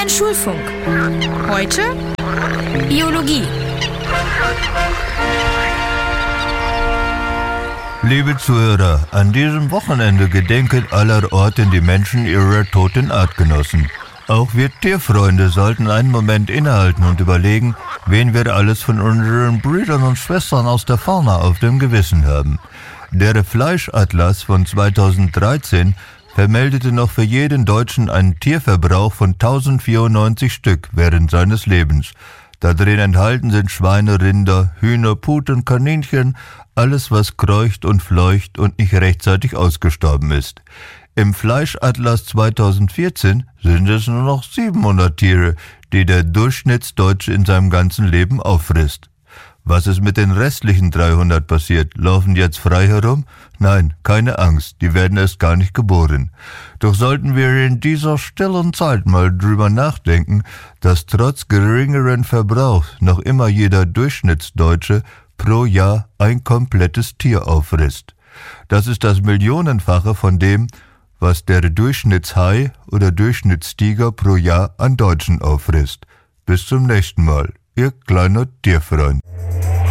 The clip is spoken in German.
Dein Schulfunk. Heute Biologie. Liebe Zuhörer, an diesem Wochenende gedenken allerorten die Menschen ihrer toten Artgenossen. Auch wir Tierfreunde sollten einen Moment innehalten und überlegen, wen wir alles von unseren Brüdern und Schwestern aus der Fauna auf dem Gewissen haben. Der Fleischatlas von 2013 vermeldete noch für jeden Deutschen einen Tierverbrauch von 1094 Stück während seines Lebens. Darin enthalten sind Schweine, Rinder, Hühner, Puten, Kaninchen, alles was kreucht und fleucht und nicht rechtzeitig ausgestorben ist. Im Fleischatlas 2014 sind es nur noch 700 Tiere, die der Durchschnittsdeutsche in seinem ganzen Leben auffrisst. Was ist mit den restlichen 300 passiert? Laufen die jetzt frei herum? Nein, keine Angst, die werden erst gar nicht geboren. Doch sollten wir in dieser stillen Zeit mal drüber nachdenken, dass trotz geringeren Verbrauchs noch immer jeder Durchschnittsdeutsche pro Jahr ein komplettes Tier auffrisst. Das ist das Millionenfache von dem, was der Durchschnittshai oder Durchschnittstiger pro Jahr an Deutschen auffrisst. Bis zum nächsten Mal, Ihr kleiner Tierfreund.